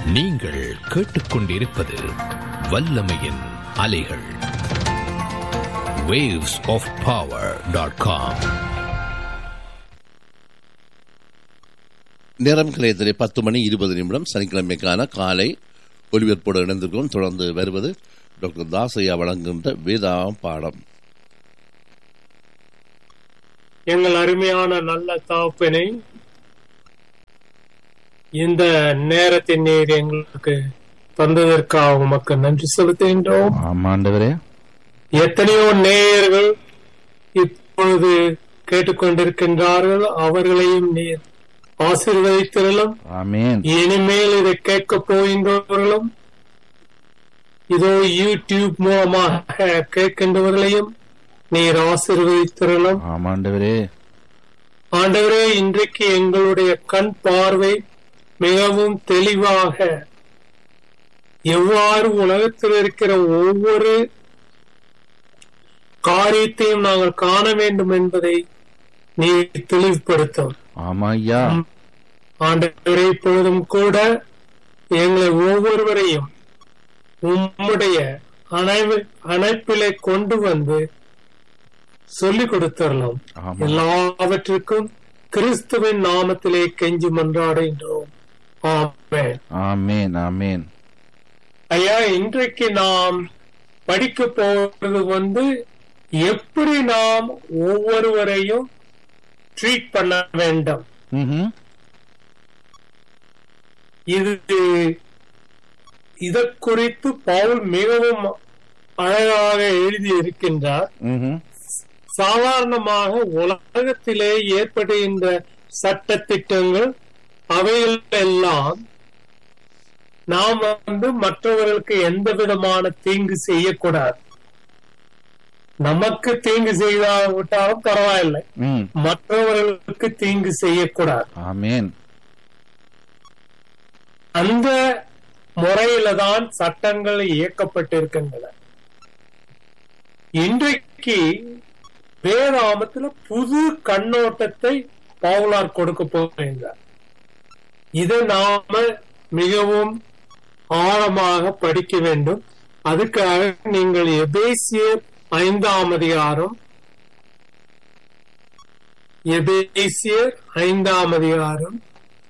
நீங்கள் கேட்டுக்கொண்டிருப்பது வல்லமையின் அலைகள். wavesofpower.com. நேரம் கிளையத்திலே 10:20 சனிக்கிழமைக்கான காலை ஒலிபரப்போடு இணைந்திருக்கிறோம். தொடர்ந்து வருவது டாக்டர் தாசையா வழங்குகின்ற வேதாம் பாடம். எங்கள் அருமையான நல்ல தகப்பனே, இந்த நேரத்தின் நீர் எங்களுக்கு தந்ததற்காக உமக்கு நன்றி செலுத்துகின்றோம். ஆமாண்டவரே, எத்தனையோ நேயர்கள் இப்பொழுது கேட்டுக்கொண்டிருக்கின்றார்கள். அவர்களையும் நீர் ஆசீர்வதித்திரலும். ஆமென். இனிமேல் இதை கேட்க போகின்றவர்களும், இதோ யூடியூப் மூலமாக கேட்கின்றவர்களையும் நீர் ஆசீர்வதித்திரலும். ஆமாண்டவரே, ஆண்டவரே, இன்றைக்கு எங்களுடைய கண் பார்வை மிகவும் தெளிவாக எவ்வாறு உலகத்தில் இருக்கிற ஒவ்வொரு காரியத்தையும் நாங்கள் காண வேண்டும் என்பதை நீ தெளிவுபடுத்தும். ஆமா ஐயா. ஆண்டவரே, இப்பொழுதும் கூட எங்களை ஒவ்வொருவரையும் உம்முடைய அணைப்பிலே கொண்டு வந்து சொல்லிக் கொடுத்தரலாம். எல்லாவற்றுக்கும் கிறிஸ்துவின் நாமத்திலே கெஞ்சி மன்றாடுகின்றோம். ஆமென், ஆமென், ஆமென். ஐயா, இன்றைக்கு நாம் படிக்க போவது எப்படி நாம் ஒவ்வொருவரையும் ட்ரீட் பண்ண வேண்டும். இதை குறித்து பவுல் மிகவும் அழகாக எழுதி இருக்கின்றார். சாதாரணமாக உலகத்திலே ஏற்படுகின்ற சட்ட திட்டங்கள் அவைகள் எல்லாம் நாம் மற்றவர்களுக்கு எந்த விதமான தீங்கு செய்யக்கூடாது. நமக்கு தீங்கு செய்தாவிட்டாலும் பரவாயில்லை, மற்றவர்களுக்கு தீங்கு செய்யக்கூடாது. ஆமென். அந்த முறையில தான் சட்டங்கள் இயக்கப்பட்டிருக்கின்றன. இன்றைக்கு வேதாமத்துல புது கண்ணோட்டத்தை பவுலார் கொடுக்க போகின்றார். இதை நாம மிகவும் ஆழமாக படிக்க வேண்டும். அதுக்காக நீங்கள் எபேசியர் 5ஆம் அதிகாரம், எபேசியர் 5ஆம் அதிகாரம்,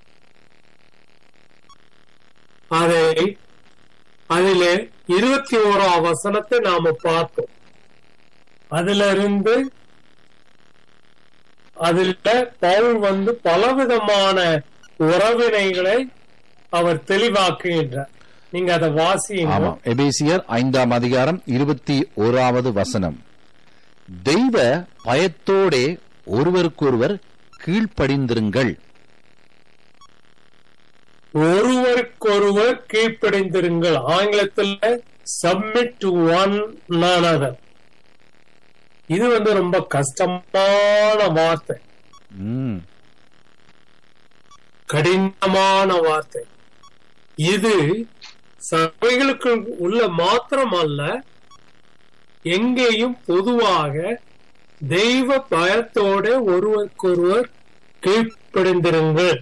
அதிலே 21ஆம் வசனத்தை நாம பார்த்தோம். அதிலிருந்து பவுல் பலவிதமான உறவினைகளை அவர் தெளிவாக்குகின்றார். நீங்க அதை வாசியுங்க. எபேசியர் 5ஆம் அதிகாரம் 21வது வசனம். தெய்வ பயத்தோடே ஒருவருக்கொருவர் கீழ்ப்படிந்திருங்கள். ஒருவருக்கொருவர் கீழ்ப்படிந்திருங்கள். ஆங்கிலத்தில் submit to one another. இது ரொம்ப கஷ்டமான வார்த்தை, கடினமான வார்த்தை. இது சபைகளுக்கு உள்ள மாத்திரமல்ல, எங்கேயும் பொதுவாக தெய்வ பயத்தோட ஒருவருக்கொருவர் கீழ்ப்படிந்திருங்கள்.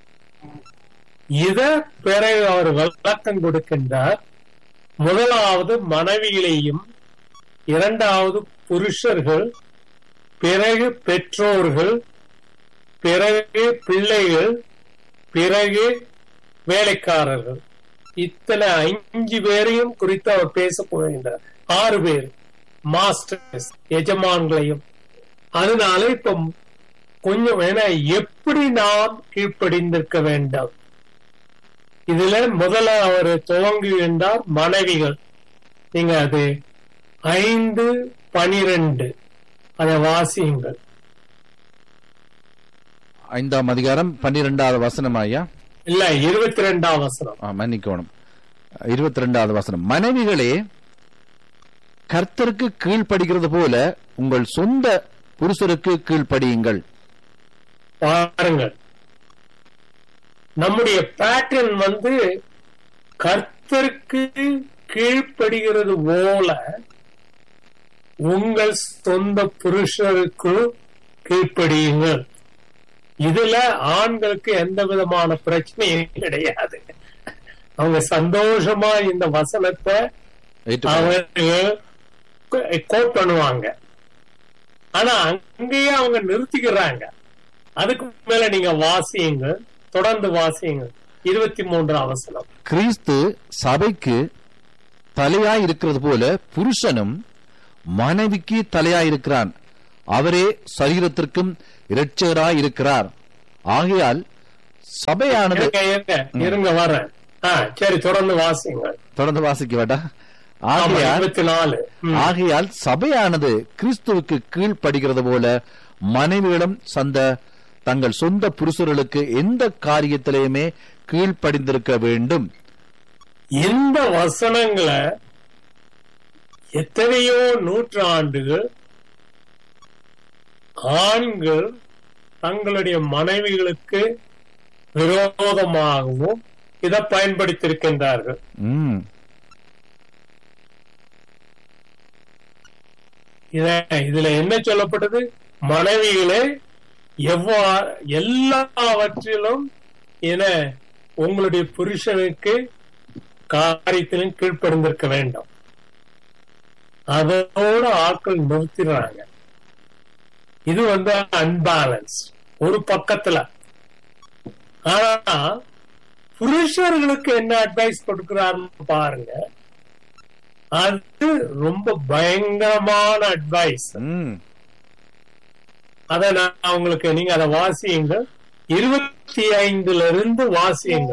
இத பிறகு அவர் விளக்கம் கொடுக்கின்றார். முதலாவது மனைவிகளையும், இரண்டாவது புருஷர்கள், பிறகு பெற்றோர்கள், பிறகு பிள்ளைகள், பிறகு வேலைக்காரர்கள். இத்தனை 5 பேரையும் குறித்து அவர் பேச போகின்றார். 6 பேர் மாஸ்டர்ஸ், எஜமான்களையும். அதனால இப்ப கொஞ்சம் எப்படி நாம் கீழ்ப்படிந்திருக்க வேண்டும். இதுல முதல்ல அவர் துவங்குகின்றார் மனைவிகள். நீங்க அது 5:12 அதை வாசியுங்கள். 5ஆம் அதிகாரம் 12வது வசனம் ஐயா. இல்ல, 22ஆம் வசனம். மன்னிக்கணும், 22வது வசனம். மனைவிகளே, கர்த்தருக்கு கீழ்ப்படுகிறது போல உங்கள் சொந்த புருஷருக்கு கீழ்ப்படியுங்கள். பாருங்கள், நம்முடைய பேட்டர்ன் கர்த்தருக்கு கீழ்ப்படுகிறது போல உங்கள் சொந்த புருஷருக்கு கீழ்ப்படியுங்கள். இதுல ஆண்களுக்கு எந்த விதமான பிரச்சனையும் கிடையாது. அவங்க சந்தோஷமா இந்த வசனத்தை கோட் பண்ணுவாங்க. ஆனா அங்கேயே அவங்க நிறுத்திக்கிறாங்க. அதுக்கு மேல நீங்க வாசியுங்க, தொடர்ந்து வாசியுங்க. 23ஆம் வசனம். கிறிஸ்து சபைக்கு தலையாய் இருக்கிறது போல புருஷனும் மனைவிக்கு தலையாய் இருக்கிறான். அவரே சரீரத்திற்கும் இரட்சகராய் இருக்கிறார். ஆகையால் சபையானது இருங்க வர. சரி, தொடர்ந்து வாசிங்க. தொடர்ந்து வாசிக்க வேண்டாம். ஆகையால் சபையானது கிறிஸ்துவுக்கு கீழ்ப்படுகிறது போல மனைவியிடம் தங்கள் சொந்த புருஷர்களுக்கு எந்த காரியத்திலேயுமே கீழ்ப்படிந்திருக்க வேண்டும். இந்த வசனங்களை எத்தனையோ நூற்றாண்டுகள் ஆண்கள் தங்களுடைய மனைவிகளுக்கு விரோதமாகவும் இதை பயன்படுத்தியிருக்கின்றார்கள். இதுல என்ன சொல்லப்பட்டது? மனைவிகளே எல்லாவற்றிலும் என உங்களுடைய புருஷனுக்கு காரியத்திலும் கீழ்ப்படிந்திருக்க வேண்டும். அதோட ஆட்கள் நிறுத்திடுறாங்க. இது அன்பேலன்ஸ் ஒரு பக்கத்துல. ஆனா புருஷர்களுக்கு என்ன அட்வைஸ் கொடுக்கிறாருன்னு பாருங்க. அது ரொம்ப பயங்கரமான அட்வைஸ். அத நான் உங்களுக்கு, நீங்க அதை வாசியுங்க. 25 வாசியுங்க.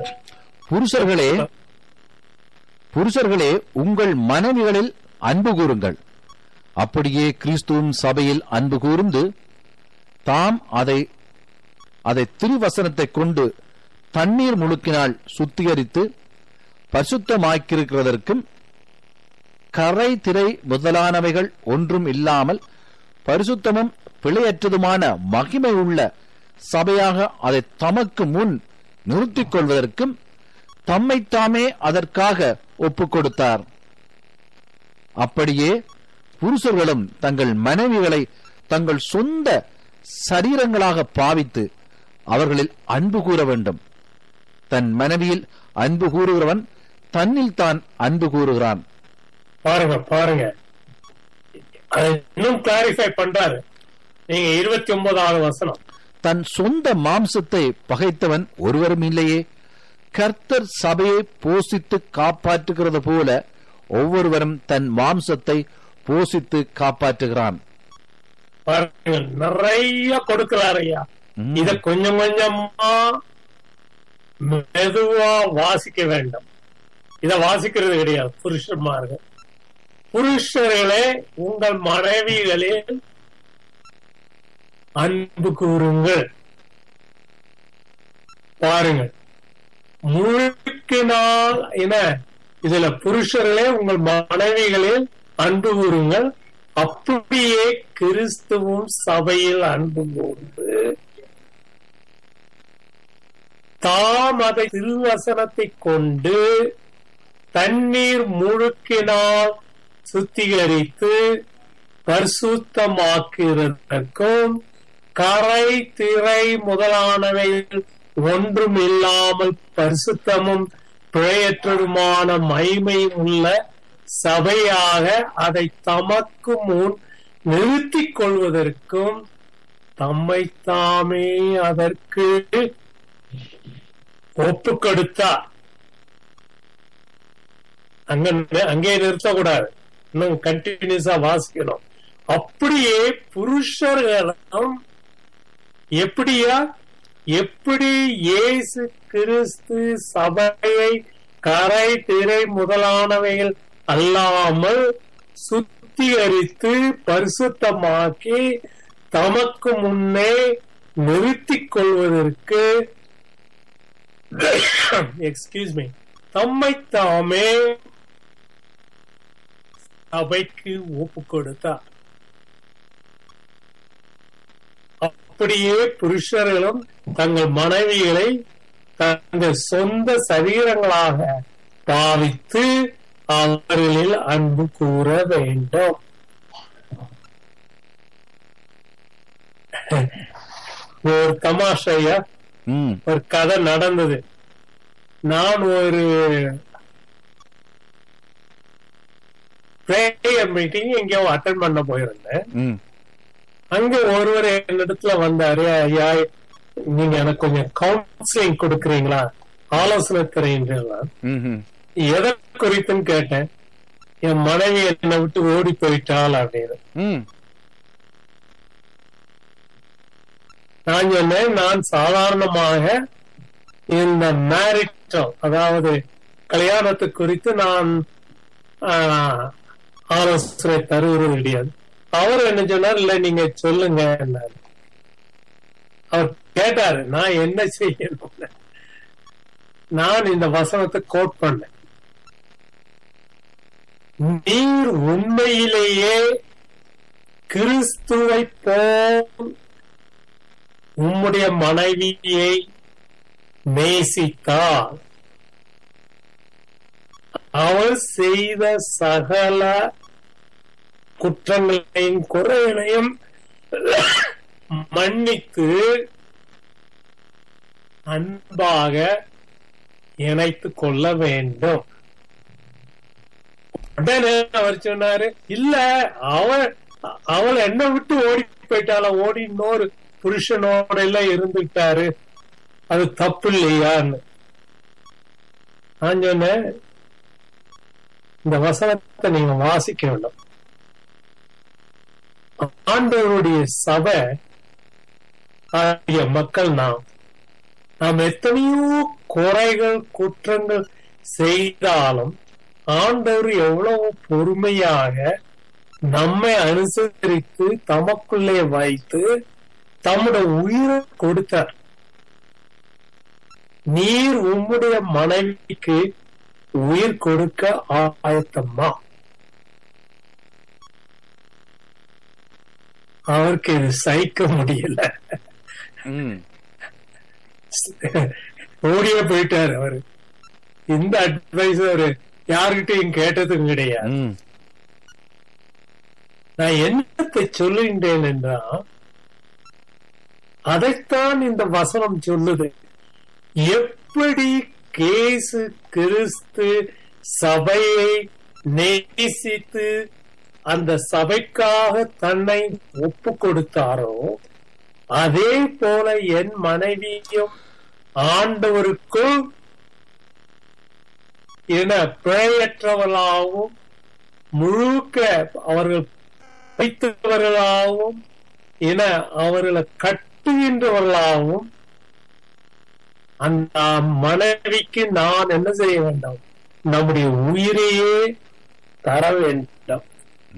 புருஷர்களே உங்கள் மனைவிகளில் அன்பு கூறுங்கள், அப்படியே கிறிஸ்துவும் சபையில் அன்பு கூர்ந்து தாம் அதை திருவசனத்தை கொண்டு தண்ணீர் முழுக்கினால் சுத்திகரித்து பரிசுத்தமாக்கியிருக்கிறதற்கும் கரை திரை முதலானவைகள் ஒன்றும் இல்லாமல் பரிசுத்தமும் பிழையற்றதுமான மகிமை உள்ள சபையாக அதை தமக்கு முன் நிறுத்திக் கொள்வதற்கும் தம்மைத்தாமே அதற்காக ஒப்புக் கொடுத்தார். அப்படியே புருஷர்களும் தங்கள் மனைவிகளை தங்கள் சொந்த சரீரங்களாக பாவித்து அவர்களில் அன்பு கூற வேண்டும். தன் மனைவியில் அன்பு கூறுகிறவன் தன்னில் தான் அன்பு கூறுகிறான். பாருங்க இன்னும் கிளாரிஃபை பண்றாரு. நீங்க 29ஆவது வசனம். தன் சொந்த மாம்சத்தை பகைத்தவன் ஒருவரும் இல்லையே, கர்த்தர் சபையை போஷித்து காப்பாற்றுகிறது போல ஒவ்வொருவரும் தன் மாம்சத்தை போஷித்து காப்பாற்றுகிறான். நிறைய கொடுக்கிறார் ஐயா. இத கொஞ்சம் கொஞ்சமா மெதுவா வாசிக்க வேண்டும். இத வாசிக்கிறது கிடையாது. புருஷர்களே உங்கள் மனைவிகளில் அன்பு கூறுங்கள். பாருங்கள், முழுக்கினால் என்ன இதுல புருஷர்களே உங்கள் மனைவிகளில் அன்பு கூறுங்கள், அப்படியே கிறிஸ்துவும் சபையில் அன்பு கூர்ந்து தாம் அதை திருவசனத்தை கொண்டு தண்ணீர் முழுக்கினால் சுத்திகரித்து பரிசுத்தமாக்குவதற்கும் கரை திரை முதலானவை ஒன்றும் இல்லாமல் பரிசுத்தமும் பிழையற்றதுமான மகிமை உள்ள சபையாக அதை தமக்கு முன் நிறுத்திக் கொள்வதற்கும் தம்மைத்தாமே அதற்கு ஒப்பு கொடுத்தார். அங்கே நிறுத்தக்கூடாது, இன்னும் கண்டினியூஸா வாசிக்கணும். அப்படியே புருஷர்களும் எப்படி இயேசு கிறிஸ்து சபையை கரை திரை முதலானவைகள் அல்லாமல் சுத்திகரித்து பரிசுத்தமாக்கி தமக்கு முன்னே நிறுத்திக் கொள்வதற்கு தம்மைத்தாமே சபைக்கு ஒப்பு கொடுத்தார். அப்படியே புருஷர்களும் தங்கள் மனைவிகளை தங்கள் சொந்த சரீரங்களாக பாவித்து அவர்களில் அன்பு கூற வேண்டும். ஒரு தமாஷையா ஒரு கதை நடந்தது. நான் ஒரு பிரேயர் மீட்டிங் எங்கேயோ அட்டென்ட் பண்ண போயிருந்தேன். அங்க ஒருவர் என்னிடத்துல வந்தாரு, ஐயா நீங்க எனக்கு கொஞ்சம் கவுன்சிலிங் கொடுக்கறீங்களா, ஆலோசனை தரீங்களா? எதை குறித்துன்னு கேட்டேன். என் மனைவி என்னை விட்டு ஓடி போயிட்டாள் அப்படின்னு. நான் சொன்னேன், நான் சாதாரணமாக இந்த மேரிட்டல், அதாவது கல்யாணத்தை குறித்து நான் ஆலோசனை தருவது கிடையாது. அவர் என்ன சொன்னார், இல்ல நீங்க சொல்லுங்க. அவர் கேட்டாரு நான் என்ன செய்யணும். நான் இந்த வசனத்தை கோட் பண்ணேன். நீர் உண்மையிலேயே கிறிஸ்துவை போல் உம்முடைய மனைவியை நேசித்தால் அவள் செய்த சகல குற்றங்களையும் குறைகளையும் மன்னித்து அன்பாக இணைத்துக் கொள்ள வேண்டும். உடனே அவர் சொன்னாரு, இல்ல அவள் என்ன விட்டு ஓடி போயிட்டால, ஓடி இன்னொரு புருஷனோட எல்லாம் இருந்துட்டாரு, அது தப்பு இல்லையான்னு. நான் சொன்னேன், இந்த வசனத்தை நீங்க வாசிக்க வேண்டும். ஆண்டவருடைய சபை மக்கள் நாம் எத்தனையோ குறைகள் குற்றங்கள் செய்தாலும் ஆண்டவர் எவ்வளவு பொறுமையாக நம்மை அனுசரித்து தமக்குள்ளே வைத்து தம்முடைய உயிரை கொடுத்தார். நீர் உம்முடைய மனைவிக்கு உயிர் கொடுக்க ஆயத்தம்மா? அவருக்கு இது சகிக்க முடியல, ஓடியே போயிட்டாரு அவரு. இந்த அட்வைஸ் அவரு யாருகிட்டையும் கேட்டதும் கிடையாது. நான் என்னத்தை சொல்லுகின்றேன் என்றால், அதைத்தான் இந்த வசனம் சொல்லுது. எப்படி இயேசு கிறிஸ்து சபையை நேசித்து அந்த சபைக்காக தன்னை ஒப்பு கொடுத்தாரோ, அதே போல என் மனைவியும் ஆண்டவருக்குள் என பிழையற்றவர்களாகவும் முழுக்க அவர்கள் வைத்தவர்களாகவும் என அவர்களை கட்டுகின்றவர்களாகவும் அந்த மனைவிக்கு நான் என்ன செய்ய வேண்டும்? நம்முடைய உயிரையே தர வேண்டும்.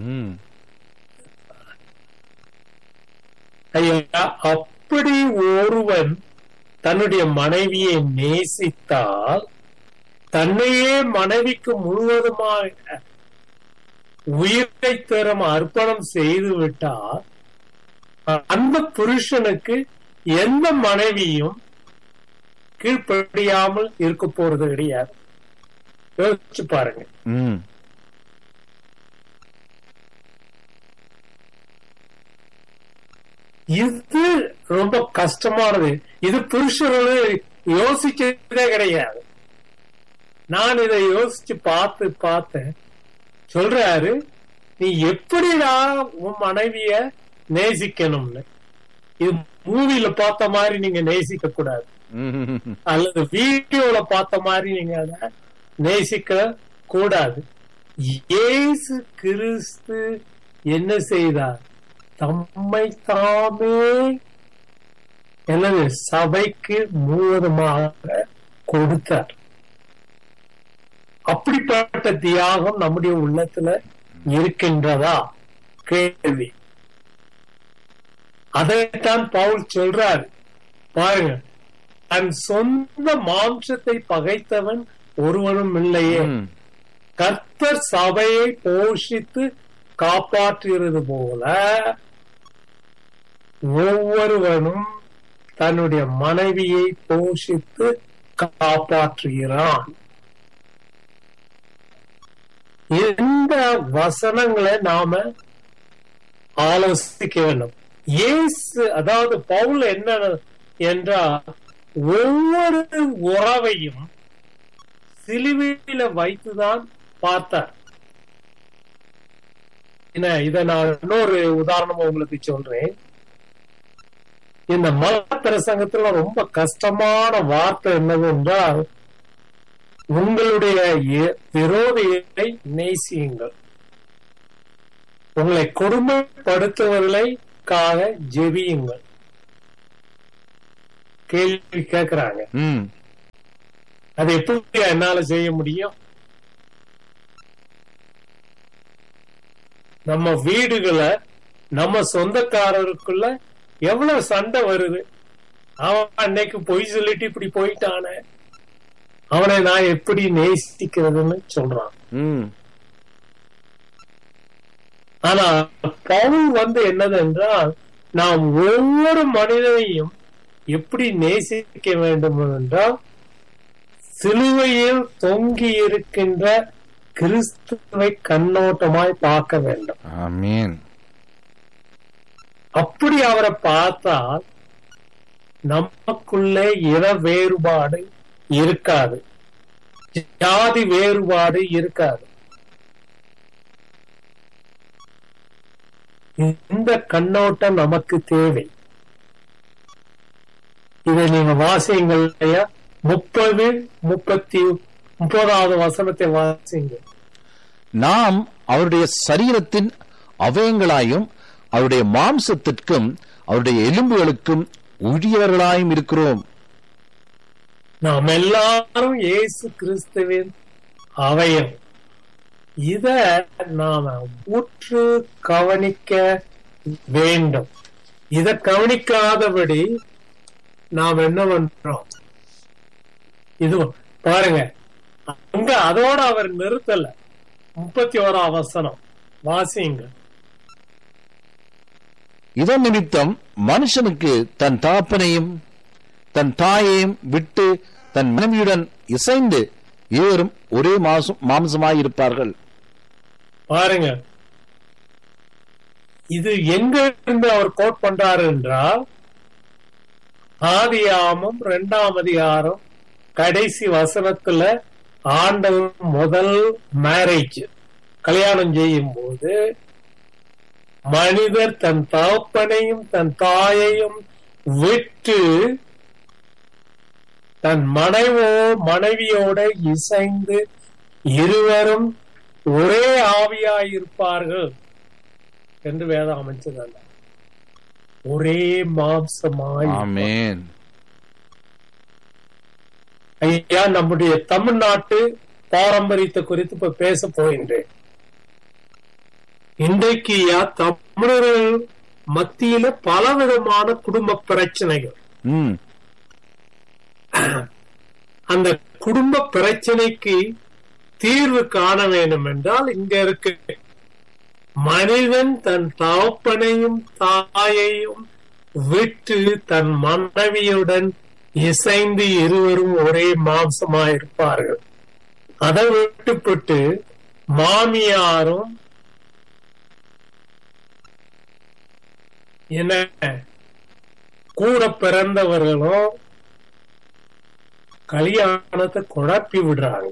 ஐயா, அப்படி ஒருவன் தன்னுடைய மனைவியை நேசித்தால், தன்னையே மனைவிக்கு முழுவதுமாக உயிரை தரும் அர்ப்பணம் செய்து விட்டால், அந்த புருஷனுக்கு எந்த மனைவியும் கீழ்ப்படியாமல் இருக்க போறது கிடையாது. யோசிச்சு பாருங்க. இது ரொம்ப கஷ்டமானது. இது புருஷர்கள் யோசிச்சதே கிடையாது. நான் இதை யோசிச்சு பார்த்தேன். சொல்றாரு, நீ எப்படிதான் உன் மனைவிய நேசிக்கணும்னு. இது மூவில பார்த்த மாதிரி நீங்க நேசிக்க கூடாது, அல்லது வீடியோல பார்த்த மாதிரி நீங்க அத நேசிக்க கூடாது. இயேசு கிறிஸ்து என்ன செய்தார்? தம்மை தாமே எனது சபைக்கு முழுவதுமாக கொடுத்தார். அப்படிப்பட்ட தியாகம் நம்முடைய உள்ளத்துல இருக்கின்றதா? கேள்வி. அதைத்தான் பவுல் சொல்றாரு. பாருங்க, தன் சொந்த மாம்சத்தை பகைத்தவன் ஒருவனும் இல்லையே, கர்த்தர் சபையை போஷித்து காப்பாற்றுகிறது போல ஒவ்வொருவனும் தன்னுடைய மனைவியை போஷித்து காப்பாற்றுகிறான். இந்த வசனங்களை நாம ஆலோசிக்க வேண்டும். இயேசு, அதாவது பவுல் என்ன என்றால், ஒவ்வொரு உறவையும் சிலுவையில வைத்துதான் பார்த்தார். இத நான் இன்னொரு உதாரணம் உங்களுக்கு சொல்றேன். இந்த மத பிரசங்கத்துல ரொம்ப கஷ்டமான வார்த்தை என்னவென்றால், உங்களுடைய விரோதியை நேசியுங்கள், உங்களை கொடுமைப்படுத்துவர்களுக்காக ஜெபியுங்கள். கேள்வி கேட்கிறாங்க, அது எப்படி என்னால செய்ய முடியும்? நம்ம வீடுகளை நம்ம சொந்தக்காரருக்குள்ள எவ்வளவு சண்டை வருது. அவன் அன்னைக்கு பொய் சொல்லிட்டு இப்படி போயிட்டானே, அவனை நான் எப்படி நேசிக்கிறதுன்னு சொல்றான். ஆனா பவுல் என்னதென்றால், நாம் ஒவ்வொரு மனிதனையும் எப்படி நேசிக்க வேண்டும் என்றால், சிலுவையில் தொங்கி இருக்கின்ற கிறிஸ்துவை கண்ணோட்டமாய் பார்க்க வேண்டும். ஆமென். அப்படி அவரை பார்த்தால் நமக்குள்ளே இன வேறுபாடு இருக்காது, ஜாதி வேறுபாடு இருக்காது. இந்த கண்ணோட்டம் நமக்கு தேவை. இதை நீங்க வாசியுங்கள். 30-30வது வசனத்தை வாசிங்க. நாம் அவருடைய சரீரத்தின் அவயங்களாயும் அவருடைய மாம்சத்திற்கும் அவருடைய எலும்புகளுக்கும் உரியவர்களாயும் இருக்கிறோம். நாம் எல்லாரும் இயேசு கிறிஸ்துவின் அவயம். இத நாம உற்று கவனிக்க வேண்டும். இத கவனிக்காதபடி நாம் என்ன பண்றோம்? இது பாருங்க, அங்க அதோட அவர் நிறுத்தல. 31வது வசனம் வாசிங்க. இதன் நிமித்தம் மனுஷனுக்கு தன் தகப்பனையும் தன் தாயையும் விட்டு தன் மனைவியுடன் இசைந்து இருவரும் ஒரே மாம்சமாயிருப்பார்கள். பாருங்க, இது எங்க இருந்து அவர் கோட் பண்றாரு என்றால், ஆதியாகமம் 2ஆம் அதிகாரம் கடைசி வசனத்துல ஆண்டவர் முதல் மேரேஜ் கல்யாணம் செய்யும் போது மனிதர் தன் தகப்பனையும் தன் தாயையும் விட்டு தன் மனைவியோட இசைந்து இருவரும் ஒரே ஆவியாயிருப்பார்கள் என்று வேதம் அமைச்சதல்ல, ஒரே மாம்சமாய். ஆமென். ஐயா, நம்முடைய தமிழ்நாட்டு பாரம்பரியத்தை குறித்து இப்ப பேச போகின்றேன். இன்றைக்கு தமிழர்கள் மத்தியில பலவிதமான குடும்ப பிரச்சனைகள். அந்த குடும்ப பிரச்சனைக்கு தீர்வு காண வேண்டும் என்றால், இங்க இருக்கு, மனிதன் தன் தகப்பனையும் தாயையும் விட்டு தன் மனைவியுடன் இசைந்து இருவரும் ஒரே மாம்சமாயிருப்பார்கள். அதை விட்டுப்பட்டு மாமியாரும் என்ன கூட பிறந்தவர்களும் கல்யாணத்தை குழப்பி விடுறாங்க.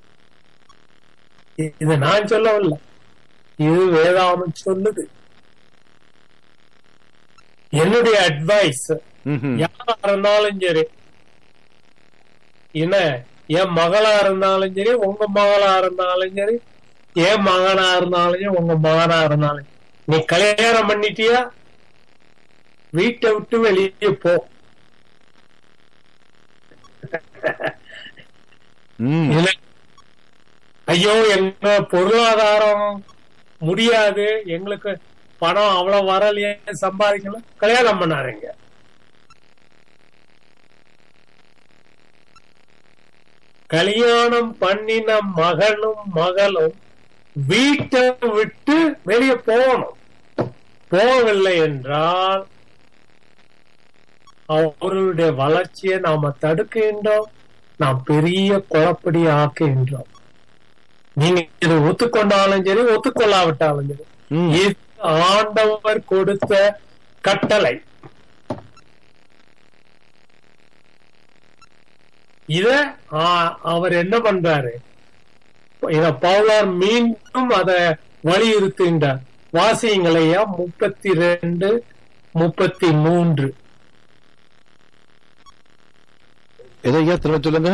இது நான் சொல்லவில்லை, இது வேதாகமம் சொல்லுது. என்னுடைய அட்வைஸ், யாரா இருந்தாலும் சரி, என்ன என் மகளா இருந்தாலும் சரி, உங்க மகளா இருந்தாலும் சரி, என் மகனா இருந்தாலும் சரி, உங்க மகனா இருந்தாலும், நீ கல்யாணம் பண்ணிட்டியா, வீட்டை விட்டு வெளியே போ. ஐயோ, எங்க பொருளாதாரம் முடியாது, எங்களுக்கு பணம் அவ்வளவு வரலையே, சம்பாதிக்கல, கல்யாணம் பண்ணாருங்க. கல்யாணம் பண்ணின மகனும் மகளும் வீட்டை விட்டு வெளியே போகணும். போகவில்லை என்றால் அவர்களுடைய வளர்ச்சியை நாம தடுக்கின்றோம், நாம் பெரிய குழப்படி ஆக்குகின்றோம். நீங்க இதை ஒத்துக்கொண்டாலும் சரி, ஒத்துக்கொள்ளாவிட்டாலும் சரி, இது ஆண்டவர் கொடுத்த கட்டளை. இத அவர் என்ன பண்றாரு, இத பவுலார் மீண்டும் அதை வலியுறுத்துகின்றார். வாசியங்களையா 32, 33. எதையா திரும்ப சொல்லுங்க.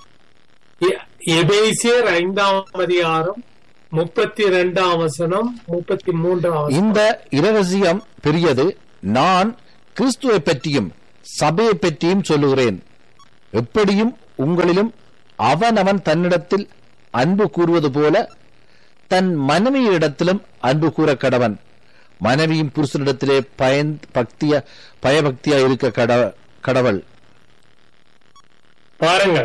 எபேசியர் 5ஆம் அதிகாரம் 32ஆம் வசனம், 33ஆம். இந்த இரகசியம் பெரியது. நான் கிறிஸ்துவை பற்றியும் சபையை பற்றியும் சொல்லுகிறேன். எப்படியும் உங்களிலும் அவனவன் தன்னிடத்தில் அன்பு கூறுவது போல தன் மனைவியிடத்திலும் அன்பு கூற கடவன். மனைவியும் புருஷனிடத்திலே பயபக்தியா இருக்க கடவள். பாருங்க,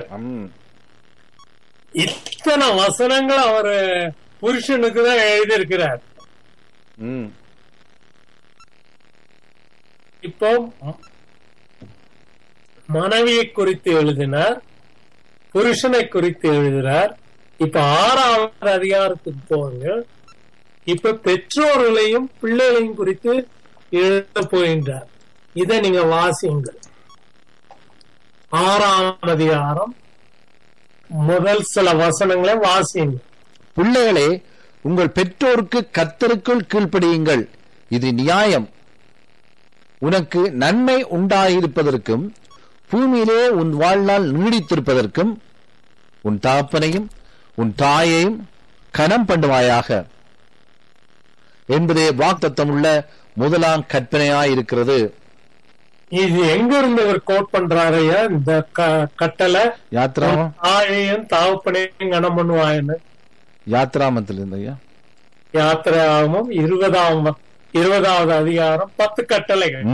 இத்தனை வசனங்கள் அவர் புருஷனுக்கு தான் எழுதியிருக்கிறார். இப்போ மனைவியை குறித்து எழுதினார், புருஷனை குறித்து எழுதினார். இப்ப 6வது அதிகாரத்துக்கு போங்க. இப்ப பெற்றோர்களையும் பிள்ளைகளையும் குறித்து எழுத போகின்றார். இதை நீங்க வாசியுங்கள். 6ஆம் அதிகாரம் முதல் சில வசனங்களை வாசியுங்க. பிள்ளைகளே, உங்கள் பெற்றோருக்கு கர்த்தருக்குள் கீழ்ப்படியுங்கள், இது நியாயம். உனக்கு நன்மை உண்டாயிருப்பதற்கும் பூமியிலே உன் வாழ்நாள் நீடித்திருப்பதற்கும் உன் தகப்பனையும் உன் தாயையும் கனம் பண்ணுவாயாக என்பதே வாக்தத்தமுள்ள முதலாம் கற்பனையாயிருக்கிறது. இது எங்க இருந்து இவர் கோட் பண்றாரையா? இந்த கட்டளை தாயையும் தகப்பனையும் கனம் பண்ணுவாயன்னு யாத்ராமத்தில் இருந்தையா. யாத்திராகமம் 20வது அதிகாரம் 10 கட்டளைகள்.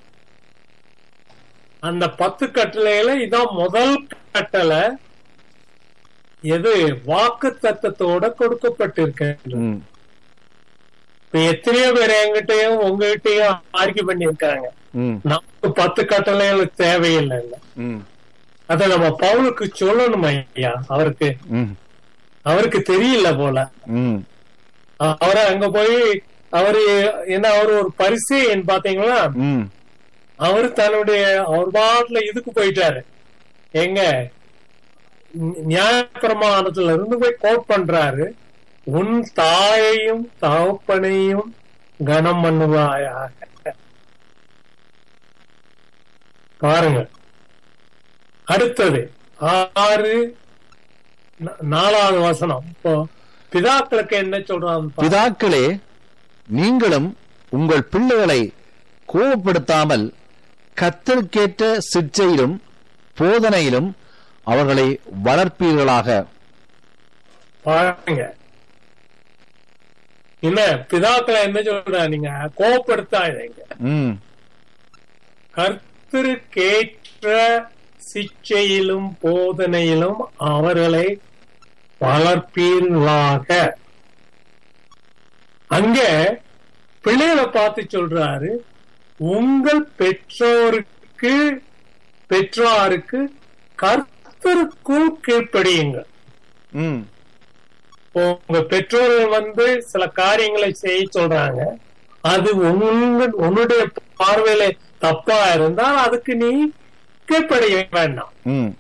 அந்த 10 கட்டளையில இதான் முதல் கட்டளை. எது வாக்கு தத்தத்தோட கொடுக்கப்பட்டிருக்க. இப்ப எத்தனையோ பேர் என்கிட்டயும் உங்ககிட்டயும் ஆர்கியூ பண்ணிருக்காங்க, நமக்கு 10 கட்டளைகள் தேவையில்லை. அத நம்ம பவுலுக்கு சொல்லணும் ஐயா. அவருக்கு தெரியல போல. அவரை அங்க போய் அவரு என்ன, அவரு ஒரு பரிசேயன் பாத்தீங்களா, அவரு அவர் பாட்டுல இதுக்கு போயிட்டாரு. எங்க நியாயப்பிரமாணத்துல இருந்து போய் கோட் பண்றாரு, உன் தாயையும் தகப்பனையும் கனம் பண்ணுவாயாக. பாருங்க, அடுத்தது 4வது வசனம். இப்போ பிதாக்களுக்கு என்ன சொல்றாங்க? பிதாக்களே, நீங்களும் உங்கள் பிள்ளைகளை கோபப்படுத்தாமல் கர்த்தருக்கேற்ற சிற்சையிலும் போதனையிலும் அவர்களை வளர்ப்பீர்களாக. பாருங்க, என்ன பிதாக்களை என்ன சொல்ற, நீங்க கோபப்படுத்தாதீங்க, கர்த்தருக்கேற்ற சிற்சையிலும் போதனையிலும் அவர்களை வளர்ப்பீர்களாக. அங்க பிள்ளைகளை பார்த்து சொல்றாரு, உங்கள் பெற்றோருக்கு கர்த்தருக்குள் கீழ்ப்படியுங்கள். உங்க பெற்றோர்கள் சில காரியங்களை செய்ய சொல்றாங்க, அது உன்னுடைய பார்வையில தப்பா இருந்தால் அதுக்கு நீ கீழ்ப்படிய வேண்டாம்.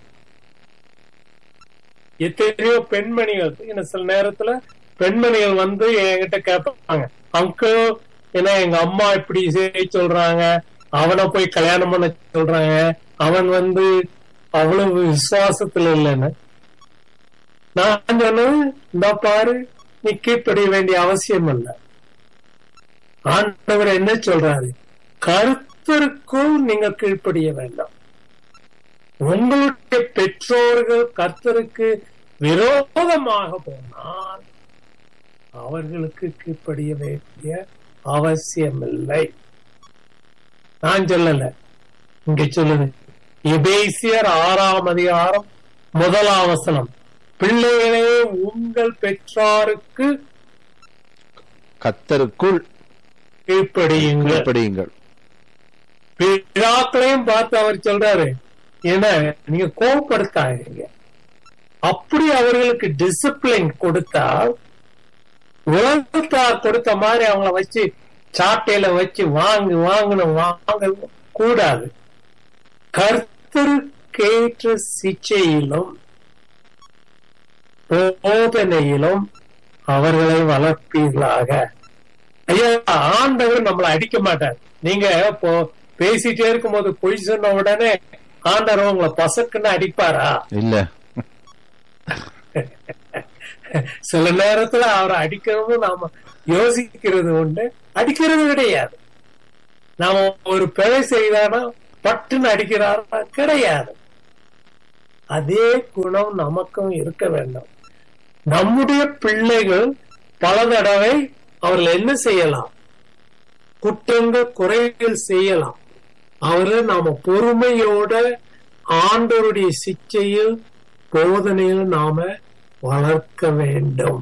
எத்தனையோ பெண்மணிகள், சில நேரத்துல பெண்மணிகள் என்கிட்ட கேட்பாங்க, அங்கிள் ஏன்னா எங்க அம்மா இப்படி செய்ய சொல்றாங்க, அவனை போய் கல்யாணம் பண்ண சொல்றாங்க, அவன் அவ்வளவு விசுவாசத்துல இல்லைன்னு. நான் சொன்னேன், இந்த பாரு, நீ கீழ்ப்படிய வேண்டிய அவசியம் இல்லை. ஆண்டவர் என்ன சொல்றாரு, கர்த்தருக்குள் நீங்க கீழ்ப்படிய வேண்டாம். உங்களுடைய பெற்றோர்கள் கர்த்தருக்கு விரோதமாக போனால் அவர்களுக்கு கீழ்ப்படிய வேண்டிய அவசியம் இல்லை. நான் சொல்லல, இங்க சொல்லுது. எபேசியர் 6ஆம் அதிகாரம் 1ஆம் வசனம், பிள்ளைகளே உங்கள் பெற்றோருக்கு கர்த்தருக்குள் கீழ்ப்படியுங்கள். பிதாக்களையும் பார்த்து அவர் சொல்றாரு, ஏன்னா நீங்க கோபப்படுத்தாதீங்க. அப்படி அவர்களுக்கு டிசிப்ளின் கொடுத்தால், உலகத்தார் கொடுத்த மாதிரி அவங்கள வச்சு சாட்டையில வச்சு வாங்க கூடாது. கர்த்தருக்கு அதற்கேற்ற சிச்சையிலும் போதனையிலும் அவர்களை வளர்ப்பீர்களாக. ஐயா, ஆண்டவர் நம்மளை அடிக்க மாட்டார். நீங்க இப்போ பேசிட்டே இருக்கும் போது பொய் சொன்ன உடனே ஆண்டவர் உங்களை பசக்குன்னு அடிப்பாரா? இல்ல. சில நேரத்துல அவரை அடிக்கிறது நாம யோசிக்கிறது உண்டு, அடிக்கிறது கிடையாது. நாம ஒரு பிழை செய்தானா பட்டுன்னு அடிக்கிறாரா? கிடையாது. அதே குணம் நமக்கும் இருக்க வேண்டும். நம்முடைய பிள்ளைகள் பல தடவை அவர்கள் என்ன செய்யலாம்? குற்றங்கள் குறைகள் செய்யலாம். அவர்கள் நாம பொறுமையோட ஆண்டவருடைய சிச்சையில் போதனையில் நாம வளர்க்க வேண்டும்.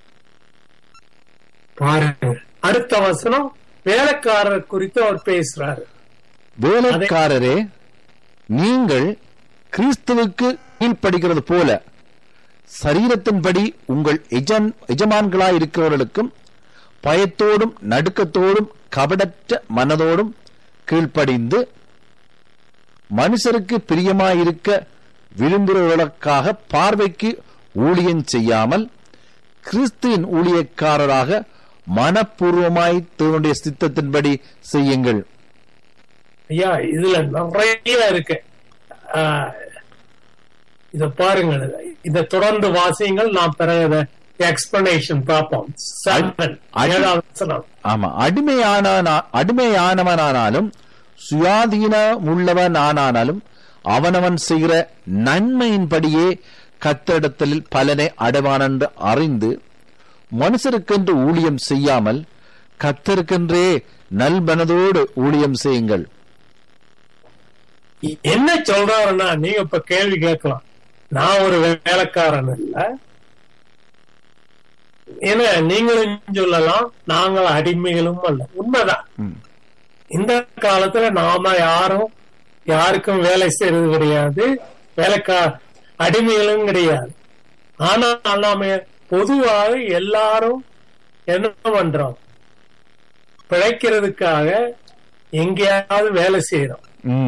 பாருங்க, அடுத்த வசனம் வேலைக்காரர் குறித்து அவர் பேசுறாரு. வேலைக்காரரே, நீங்கள் கிறிஸ்துவுக்கு கீழ்ப்படுகிறது போல சரீரத்தின்படி உங்கள் எஜமான்களாயிருக்கிறவர்களுக்கும் பயத்தோடும் நடுக்கத்தோடும் கபடற்ற மனதோடும் கீழ்ப்படிந்து மனுஷருக்கு பிரியமாயிருக்க விரும்புகிறவர்களுக்காக பார்வைக்கு ஊழியம் செய்யாமல் கிறிஸ்துவின் ஊழியக்காரராக மனப்பூர்வமாய் தேவனுடைய சித்தத்தின்படி செய்யுங்கள். ஐயா, இதுல நிறைய இருக்கு. இத பாருங்கள், இதை தொடர்ந்து வாசியுங்கள். நாம் பிறகு எக்ஸ்பிளனேஷன் பார்ப்போம். ஆமா, அடிமையானவனானாலும் சுயாதீனம் உள்ளவனானாலும் அவனவன் செய்கிற நன்மையின்படியே கர்த்தரிடத்தில் பலனை அடைவான் என்று அறிந்து மனுஷருக்கென்று ஊழியம் செய்யாமல் கர்த்தருக்கென்றே நல்மனதோடு ஊழியம் செய்யுங்கள். என்ன சொல்றாருன்னா, நீங்க இப்ப கேள்வி கேட்கலாம், நான் ஒரு வேலைக்காரன் இல்ல, ஏன்னா நீங்களும் சொல்லலாம் நாங்கள் அடிமைகளும் அல்ல. உண்மைதான். இந்த காலத்துல நாம யாருக்கும் வேலை செய்யறது கிடையாது, அடிமைகளும் கிடையாது. ஆனா நாம பொதுவாக எல்லாரும் என்ன பண்றோம்? பிழைக்கிறதுக்காக எங்கேயாவது வேலை செய்யறோம்.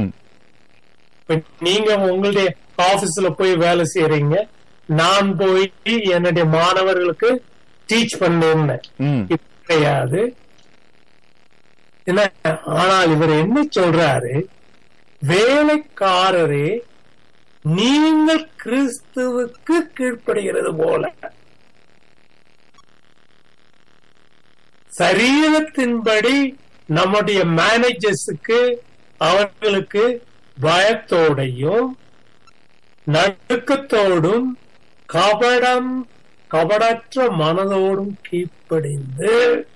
நீங்க உங்களுடைய ஆபீஸ்ல போய் வேலை செய்யறீங்க, நான் போய் என்னுடைய மாணவர்களுக்கு டீச் பண்ணேன் கிடையாது. ஆனால் இவர் என்ன சொல்றாரு? வேலைக்காரரே, நீங்கள் கிறிஸ்துவுக்கு கீழ்ப்படுகிறது போல சரீரத்தின்படி நம்முடைய மேனேஜர்ஸுக்கு அவர்களுக்கு பயத்தோடையும் நடுக்கத்தோடும் கபடற்ற மனதோடும் கீழ்ப்படிந்து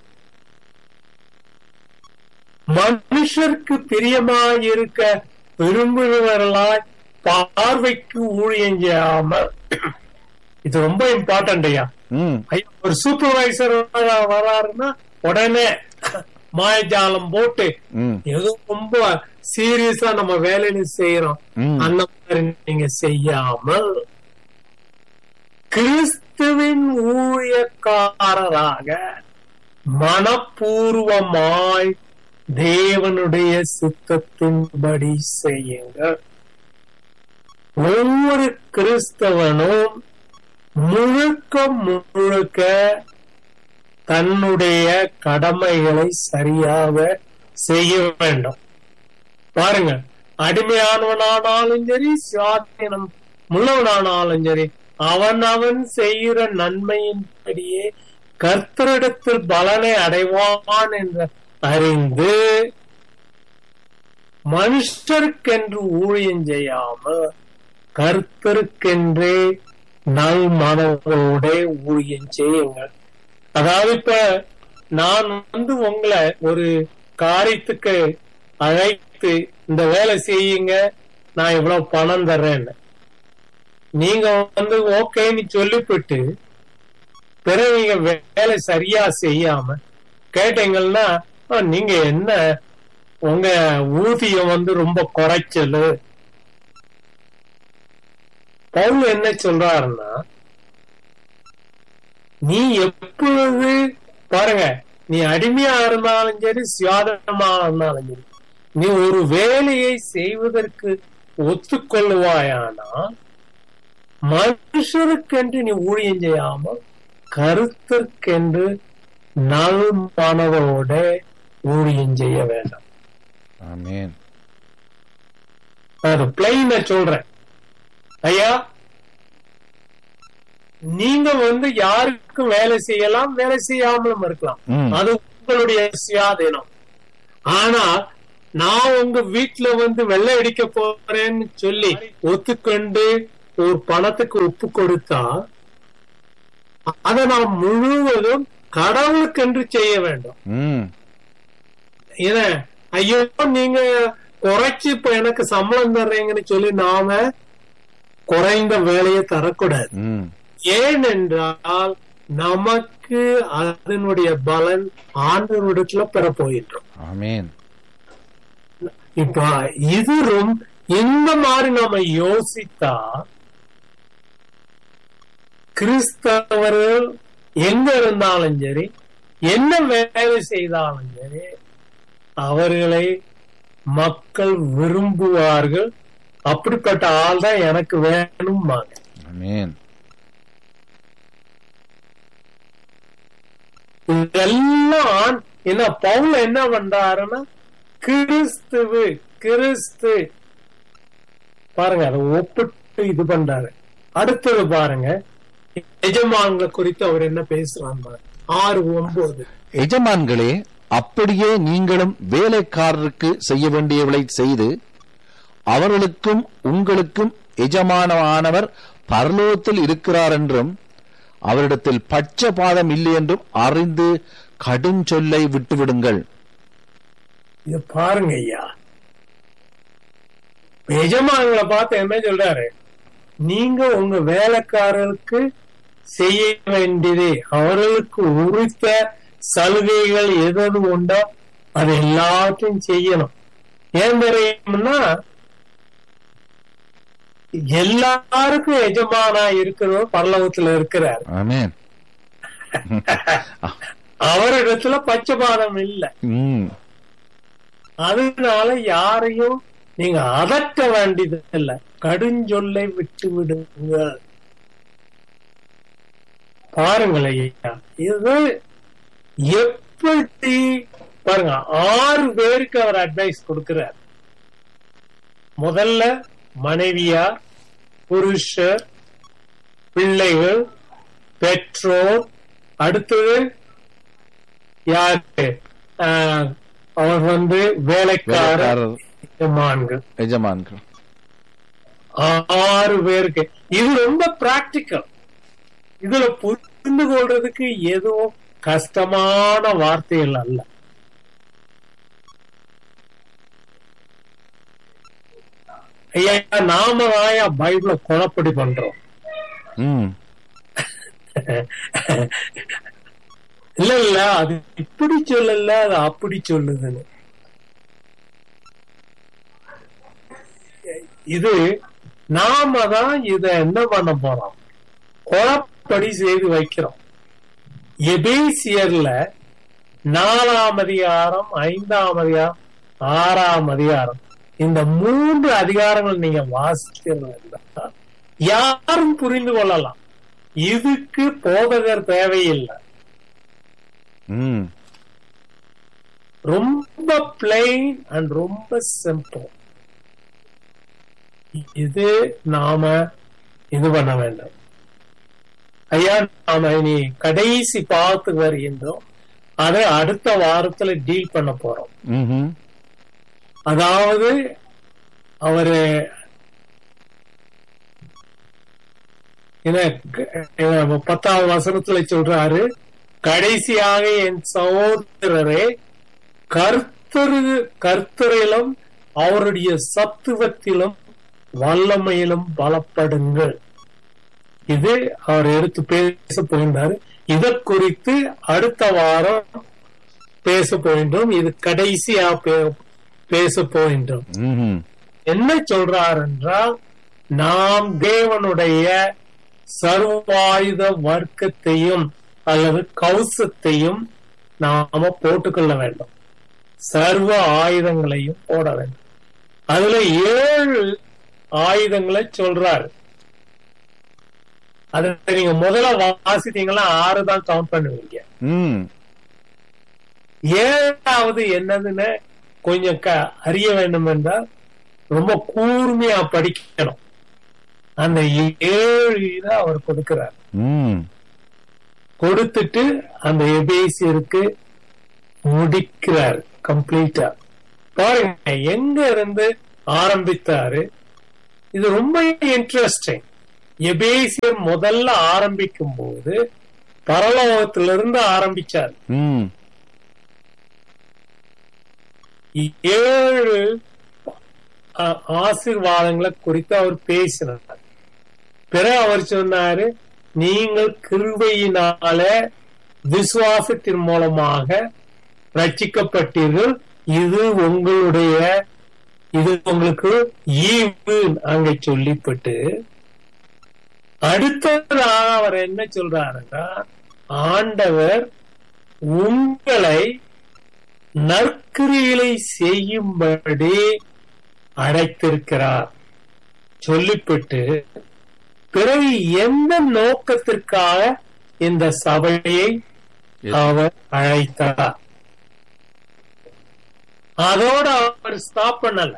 மனுஷருக்கு பிரியமாயிருக்க விரும்புகிறவர்களாய் பார்வைக்கு ஊழியம் செய்யாமல். இது ரொம்ப இம்பார்ட்டன்ட் ஐயா. ஒரு சூப்பர்வைசர் வராருன்னா உடனே மாயஜாலம் போட்டு ஏதோ ரொம்ப சீரியஸா நம்ம வேலையில செய்யறோம், அந்த மாதிரி நீங்க செய்யாமல் கிறிஸ்துவின் ஊழியக்காரராக மனப்பூர்வமாய் தேவனுடைய சித்தத்தின்படி செய்யுங்கள். ஒவ்வொரு கிறிஸ்தவனும் முழுக்க தன்னுடைய கடமைகளை சரியாக செய்ய வேண்டும். பாருங்க, அடிமையானவனானாலும் சரி, சுயாதீனம் உள்ளவனானாலும் சரி, அவன் செய்கிற நன்மையின்படியே கர்த்தரிடத்தில் பலனை அடைவான் என்று அறிந்து மனுஷருக்கென்று ஊழியம் செய்யாமல் கர்த்தருக்கென்றே நல் மனதோட ஊழியம் செய்யுங்கள். அதாவது இப்ப நான் உங்களை ஒரு காரியத்துக்கு அழைத்து இந்த வேலை செய்யுங்க, நான் இவ்வளவு பணம் தர்றேன்னு நீங்க ஓகேன்னு சொல்லிவிட்டு பிறகு நீங்க வேலை சரியா செய்யாம கேட்டீங்கன்னா நீங்க என்ன உங்க ஊதியம் ரொம்ப குறைச்சலு. பவுல் என்ன சொல்றாருன்னா, நீ எப்பொழுது பாருங்க, நீ அடிமையா இருந்தாலும் சரி, சுயாதனமா இருந்தாலும் சரி, நீ ஒரு வேலையை செய்வதற்கு ஒத்துக்கொள்ளுவாயானால் மனுஷருக்கென்று நீ ஊழியம் செய்யாமல் கருத்திற்கென்று நல் மனதோட ஊழியம் செய்ய வேண்டாம். ஆமென். அது பிளைன சொல்றேன். ஐயா, நீங்க யாருக்கும் வேலை செய்யலாம், வேலை செய்யாமலும் இருக்கலாம், அது உங்களுடைய சுயாதீனம். ஆனா நான் உங்க வீட்டுல வெள்ளை அடிக்க போறேன்னு சொல்லி ஒத்துக்கொண்டு ஒரு பணத்துக்கு ஒப்பு கொடுத்தா அதை நான் முழுவதும் கடவுளுக்கென்று செய்ய வேண்டும். ஐயோ நீங்க குறைச்சு இப்ப எனக்கு சம்பளம் தர்றீங்கன்னு சொல்லி நாம குறைந்த வேலையை தரக்கூடாது. ஏனென்றால் நமக்கு அதனுடைய பலன் ஆண்டவரிடத்துல பெற போயிட்டோம். ஆமென். இப்ப இது இந்த மாதிரி நாம யோசித்தா கிறிஸ்தவர்கள் எங்க இருந்தாலும் சரி, என்ன வேலை செய்தாலும் சரி, அவர்களை மக்கள் விரும்புவார்கள். அப்படிப்பட்ட ஆள் தான் எனக்கு வேணும். ஆமென். இதெல்லாம் என்ன பவுல் என்ன பண்றாருன்னா கிறிஸ்து பாருங்க, அதை ஒப்பிட்டு இது பண்றாரு. அடுத்தது பாருங்க, எஜமான்களை குறித்து அவர் என்ன பேசுறாங்க. 6:9. எஜமான்களே, அப்படியே நீங்களும் வேலைக்காரருக்கு செய்ய வேண்டியவளை செய்து அவர்களுக்கும் உங்களுக்கும் எஜமானவர் பரலோகத்தில் இருக்கிறார் என்றும் அவரிடத்தில் பட்சபாதம் இல்லை என்றும் அறிந்து கடும் சொல்லை விட்டுவிடுங்கள். இது பாருங்க ஐயா, எஜமான்களை பார்த்து என்ன சொல்றாரு, நீங்க உங்க வேலைக்காரருக்கு செய்ய வேண்டியது, அவர்களுக்கு உரித்த சலுகைகள் எது உண்டோ அது எல்லாத்தையும் செய்யணும். ஏன் தெரியும்னா எல்லாருக்கும் எஜமானா இருக்கிறவர் பரலோகத்துல இருக்கிறார். ஆமென். அவரிடத்துல பட்சபாதம் இல்லை. அதனால யாரையும் நீங்க அதட்ட வேண்டியது இல்லை, கடுஞ்சொல்லை விட்டு விடுங்க. பாருங்களேன், இது எப்படி பாருங்க. 6 பேருக்கு அவர் அட்வைஸ் கொடுக்கிறார். முதல்ல மனைவியார், புருஷர், பிள்ளைகள், பெற்றோர். அடுத்தது யாரு? அவர் வேலைக்காரர், எஜமான்கள். 6 பேருக்கு. இது ரொம்ப பிராக்டிக்கல். இதுல புரிந்து கொள்றதுக்கு எதுவும் கஷ்டமான வார்த்தைகள் அல்ல. ஐயா, நாம பைபிள குழப்படி பண்றோம். இல்ல அது இப்படி சொல்லல, அது அப்படி சொல்லுதுன்னு. இது நாம தான் இத என்ன பண்ண போறோம், குழப்படி செய்து வைக்கிறோம். எபேசியர்ல 4ஆம் அதிகாரம், 5ஆம் அதிகாரம், 6ஆம் அதிகாரம், இந்த 3 அதிகாரங்கள் நீங்க வாசிக்கிறதா யாரும் புரிந்து கொள்ளலாம். இதுக்கு போதகர் தேவையில்லை. ரொம்ப பிளைன் அண்ட் ரொம்ப சிம்பிள். இது நாம இது பண்ண வேண்டும். ஐயா, நாம இனி கடைசி பாகத்துக்கு வருகின்றோம். அதை அடுத்த வாரத்துல டீல் பண்ண போறோம். அதாவது அவரு 10ஆவது வசனத்துல சொல்றாரு, கடைசியாக என் சகோதரரே, கர்த்தரிலும் அவருடைய சத்துவத்திலும் வல்லமையிலும் பலப்படுங்கள். இது அவர் எடுத்து பேச போகின்றாரு. இதை குறித்து அடுத்த வாரம் பேச போகின்றோம். இது கடைசியா பேச போகின்றோம். என்ன சொல்றார் என்றால், நாம் தேவனுடைய சர்வாயுத வர்க்கத்தையும் அல்லது கவசத்தையும் நாம போட்டுக்கொள்ள வேண்டும். சர்வ ஆயுதங்களையும் போட வேண்டும். அதுல 7 ஆயுதங்களை சொல்றாரு. அத நீங்க முதல்ல வாசித்தீங்களா 6 தான் கவுண்ட் பண்ணுவீங்க. 7வது என்னதுன்னு கொஞ்சம் அறிய வேண்டும் என்றால் ரொம்ப கூர்மையா படிக்கணும். அந்த 7 இதை அவர் கொடுக்கிறார். கொடுத்துட்டு அந்த எபேசியருக்கு முடிக்கிறார் கம்ப்ளீட்டா. பாருங்க எங்க இருந்து ஆரம்பித்தாரு. இது ரொம்ப இன்ட்ரெஸ்டிங். எபேசியர் முதல்ல ஆரம்பிக்கும் போது பரலோகத்திலிருந்து ஆரம்பிச்சார். 7 ஆசீர்வாதங்களை குறித்து அவர் பேசினார். பிறகு அவர் சொன்னாரு, நீங்கள் கிருபையினால விசுவாசத்தின் மூலமாக ரட்சிக்கப்பட்டீர்கள், இது உங்களுக்கு ஈவு அங்க சொல்லிப்பட்டு அடுத்ததாக அவர் என்ன சொல்றாருன்னா, ஆண்டவர் உங்களை நற்கிரிகளை செய்யும்படி அழைத்திருக்கிறார் சொல்லிவிட்டு பிறகு எந்த நோக்கத்திற்காக இந்த சபையை அவர் அழைத்தார். அதோட அவர் ஸ்டாப் பண்ணல.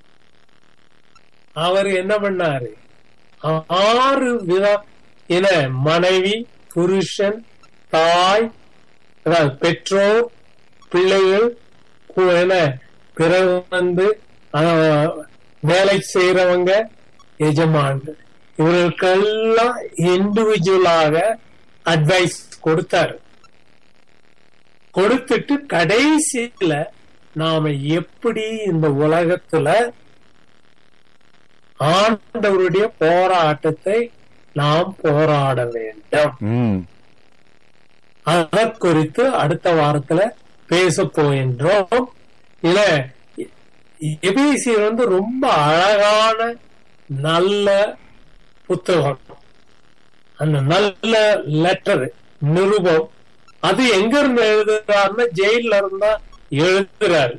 அவர் என்ன பண்ணாரு, 6 விதம் மனைவி, புருஷன், தாய், பெற்றோர், பிள்ளைகள், பிறகு வேலை செய்யறவங்க, எஜமான்கள், இவர்களுக்கெல்லாம் இண்டிவிஜுவலாக அட்வைஸ் கொடுத்தாரு. கொடுத்துட்டு கடைசியில நாம எப்படி இந்த உலகத்துல ஆண்டவருடைய போராட்டத்தை நாம் போராட வேண்டும், அதை குறித்து அடுத்த வாரத்துல பேச போகின்றோம். இல்ல எபேசியர் ரொம்ப அழகான நல்ல புத்தகம். அந்த நல்ல லெட்டர் நிருபம் அது எங்க இருந்து எழுதுறாருன்னா ஜெயில இருந்தா எழுதுறாரு.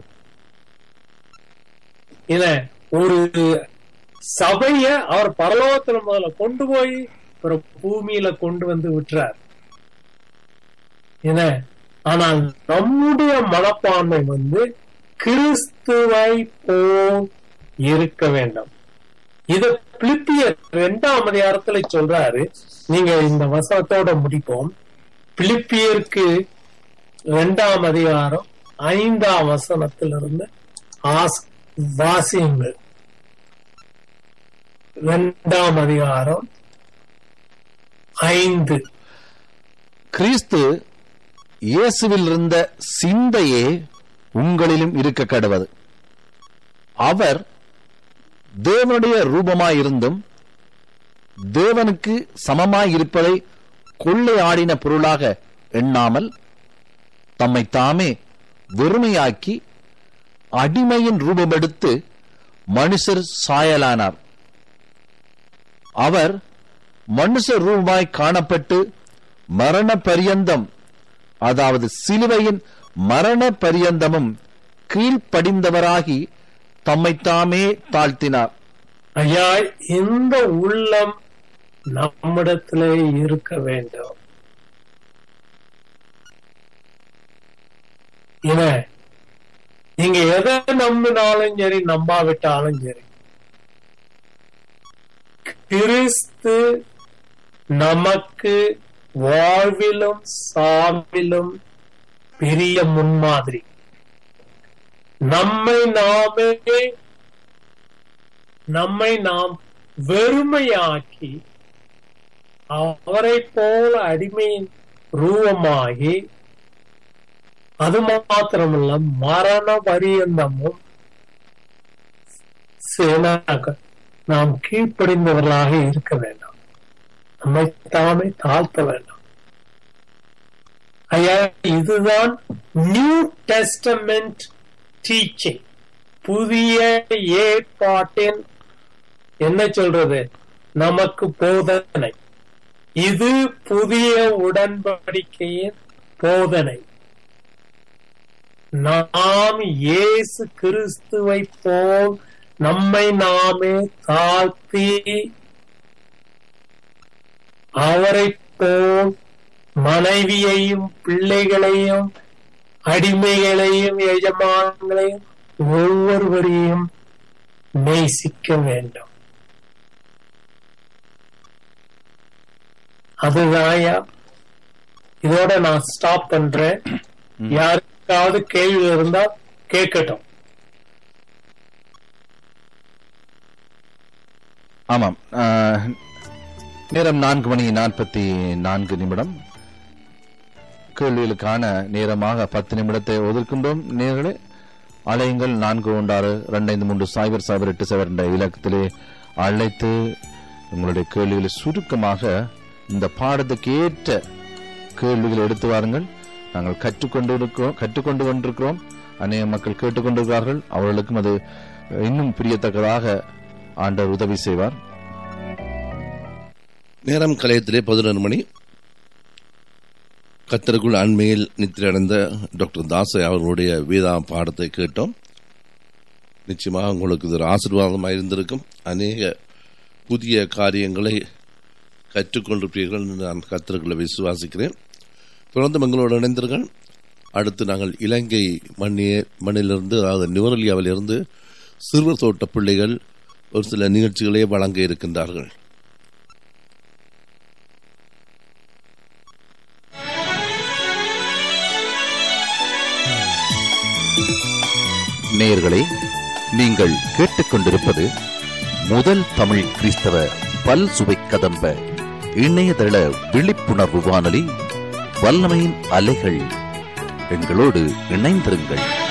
ஒரு சபைய அவர் பரலோகத்துல முதல்ல கொண்டு போய் பூமியில கொண்டு வந்து விட்டுறார். ஆனால் நம்முடைய மனப்பான்மை கிறிஸ்துவை போல் இருக்க வேண்டும். இத பிலிப்பியர் 2ஆம் அதிகாரத்துல சொல்றாரு. நீங்க இந்த வசனத்தோட முடிப்போம். பிலிப்பியருக்கு 2ஆம் அதிகாரம் 5ஆம் வசனத்திலிருந்து வாசியுங்கள். 2ஆம் அதிகாரம் 5. கிறிஸ்து இயேசுவில் இருந்த சிந்தையே உங்களிலும் இருக்க கடவது. அவர் தேவனுடைய ரூபமாயிருந்தும் தேவனுக்கு சமமாயிருப்பதை கொள்ளையாடின பொருளாக எண்ணாமல் தம்மை தாமே வெறுமையாக்கி அடிமையின் ரூபமெடுத்து மனுஷர் சாயலானார். அவர் மனுஷ ரூபமாய் காணப்பட்டு மரண பரியந்தம், அதாவது சிலுவையின் மரண பரியந்தமும் கீழ்ப்படிந்தவராகி தம்மைத்தாமே தாழ்த்தினார். ஐயா, இந்த உள்ளம் நம்மிடத்திலே இருக்க வேண்டும். நீங்க எதை நம்பினாலும் சரி, நம்பாவிட்டாலும் சரி, கிறிஸ்து நமக்கு வாழ்விலும் சாவிலும் பெரிய முன்மாதிரி. நம்மை நாம் வெறுமையாக்கி அவரை போல அடிமையின் ரூபமாகி, அது மாத்திரமல்ல மரண பரியந்தமும் நாம் கீழ்ப்படிந்தவர்களாக இருக்க வேண்டாம். நம்மை தாமே தாழ்த்த வேண்டாம். ஐயா, இதுதான் நியூ டெஸ்டமெண்ட் டீச்சிங். புதிய ஏற்பாட்டின் என்ன சொல்றது, நமக்கு போதனை. இது புதிய உடன்படிக்கையின் போதனை. நாம் இயேசு கிறிஸ்துவை போல் நம்மை நாமே தாழ்த்தி அவரை போல் மனைவியையும் பிள்ளைகளையும் அடிமைகளையும் எஜமான்களையும் ஒவ்வொருவரையும் நேசிக்க வேண்டும். அதுதான். இதோட நான் ஸ்டாப் பண்றேன். யாருக்காவது கேள்வி இருந்தா கேட்கட்டும். ஆமாம், நேரம் 4:44. கேள்விகளுக்கான நேரமாக 10 நிமிடத்தை ஒதுக்கின்றோம். நேர்களே, அலையுங்கள். 4162530087 என்ற இலக்கத்திலே அழைத்து உங்களுடைய கேள்விகளை சுருக்கமாக இந்த பாடத்துக்கு ஏற்ற கேள்விகளை எடுத்து வாருங்கள். நாங்கள் கற்றுக்கொண்டு கொண்டிருக்கிறோம். அநேக மக்கள் கேட்டுக்கொண்டிருக்கிறார்கள். அவர்களுக்கும் அது இன்னும் பிரியத்தக்கதாக ஆண்டவர் உதவி செய்வார். நேரம் கலையத்திலே 11 மணி. கர்த்தருக்குள் அண்மையில் நித்திரையடைந்த டாக்டர் தாசை அவர்களுடைய வேதா பாடத்தை கேட்டோம். நிச்சயமாக உங்களுக்கு இது ஒரு ஆசீர்வாதமாக இருந்திருக்கும். அநேக புதிய காரியங்களை கற்றுக்கொண்டிருப்பீர்கள் என்று நான் கர்த்தருக்குள்ள விசுவாசிக்கிறேன். தொடர்ந்து எங்களோடு இணைந்தீர்கள். அடுத்து நாங்கள் இலங்கை மண்ணிலிருந்து, அதாவது நுவரெலியாவிலிருந்து சிறுவர் தோட்ட பிள்ளைகள் ஒரு சில நிகழ்ச்சிகளை வழங்க இருக்கின்றார்கள். நேயர்களே, நீங்கள் கேட்டுக்கொண்டிருப்பது முதல் தமிழ் கிறிஸ்தவ பல் சுவை கதம்ப இணையதள விழிப்புணர்வு வானொலி வல்லமையின் அலைகள். எங்களோடு இணைந்திருங்கள்.